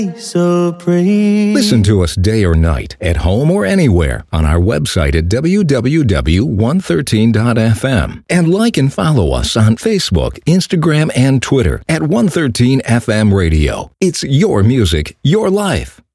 Supreme. Listen to us day or night, at home or anywhere, on our website at www.113.fm. And like and follow us on Facebook, Instagram, and Twitter at 113 FM Radio. It's your music, your life.